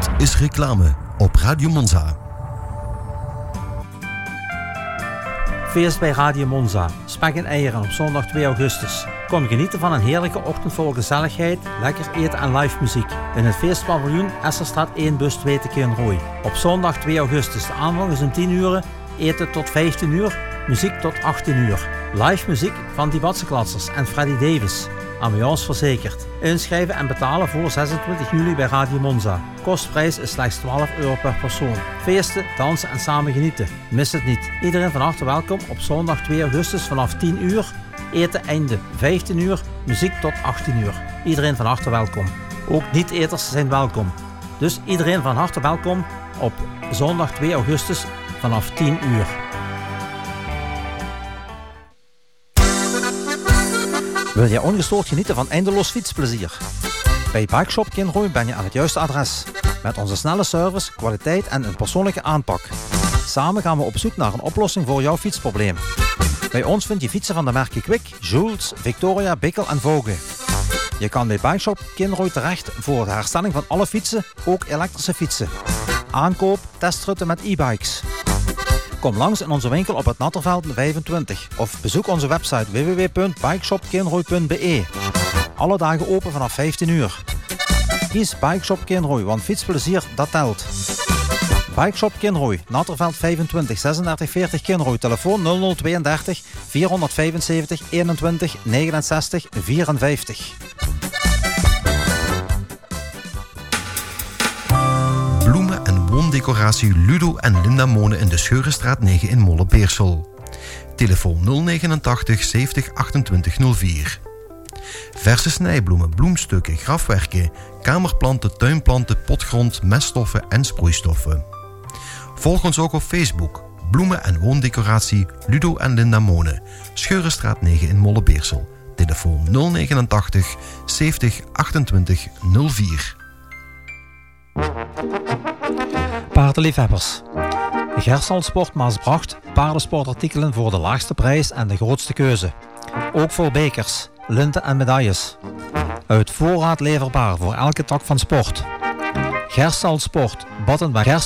Dit is reclame op Radio Monza. Feest bij Radio Monza. Spek en eieren op zondag 2 augustus. Kom genieten van een heerlijke ochtend vol gezelligheid, lekker eten en live muziek. In het feestpaviljoen Esserstraat 1 bus 2 te Kinrooi. Op zondag 2 augustus. De aanvang is om 10 uur, eten tot 15 uur, muziek tot 18 uur. Live muziek van Die Watsenklatsers en Freddy Davis. Ambiance verzekerd. Inschrijven en betalen voor 26 juli bij Radio Monza. Kostprijs is slechts €12 per persoon. Feesten, dansen en samen genieten. Mis het niet. Iedereen van harte welkom op zondag 2 augustus vanaf 10 uur. Eten einde 15 uur, muziek tot 18 uur. Iedereen van harte welkom. Ook niet-eters zijn welkom. Dus iedereen van harte welkom op zondag 2 augustus vanaf 10 uur. Wil je ongestoord genieten van eindeloos fietsplezier? Bij Bikeshop Kinrooi ben je aan het juiste adres. Met onze snelle service, kwaliteit en een persoonlijke aanpak. Samen gaan we op zoek naar een oplossing voor jouw fietsprobleem. Bij ons vind je fietsen van de merken Kwik, Jules, Victoria, Bickel en Vogue. Je kan bij Bikeshop Kinrooi terecht voor de herstelling van alle fietsen, ook elektrische fietsen. Aankoop, testritten met e-bikes. Kom langs in onze winkel op het Natterveld 25 of bezoek onze website www.bikeshopkinrooi.be. Alle dagen open vanaf 15 uur. Kies Bikeshop Kinrooi, want fietsplezier dat telt. Bikeshop Kinrooi, Natterveld 25 36 40 Kinrooi. Telefoon 0032 475 21 69 54. Bloemen- en woondecoratie Ludo en Linda Mone in de Scheurenstraat 9 in Molle-Beersel. Telefoon 089 70 28 04. Verse snijbloemen, bloemstukken, grafwerken, kamerplanten, tuinplanten, potgrond, meststoffen en sproeistoffen. Volg ons ook op Facebook. Bloemen- en woondecoratie Ludo en Linda Mone. Scheurenstraat 9 in Molle-Beersel. Telefoon 089 70 28 04. Paardenliefhebbers. Gersal Sport Maasbracht. Paardensportartikelen voor de laagste prijs en de grootste keuze. Ook voor bekers, linten en medailles. Uit voorraad leverbaar voor elke tak van sport. Gersal Sport. Bottenweg